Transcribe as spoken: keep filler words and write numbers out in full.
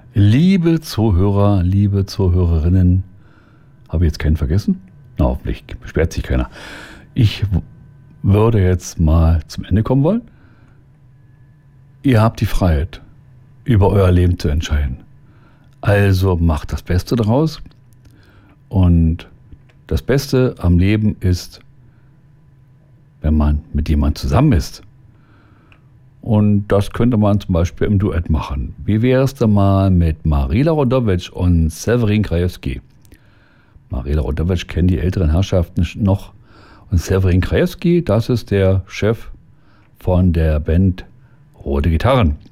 Liebe Zuhörer, liebe Zuhörerinnen, habe ich jetzt keinen vergessen? Na, hoffentlich beschwert sich keiner. Ich w- würde jetzt mal zum Ende kommen wollen. Ihr habt die Freiheit, über euer Leben zu entscheiden. Also macht das Beste daraus. Und das Beste am Leben ist, wenn man mit jemandem zusammen ist. Und das könnte man zum Beispiel im Duett machen. Wie wäre es denn mal mit Marila Rodovic und Severin Krajewski? Marila Rodovic kennen die älteren Herrschaften noch. Und Severin Krajewski, das ist der Chef von der Band Rote Gitarren.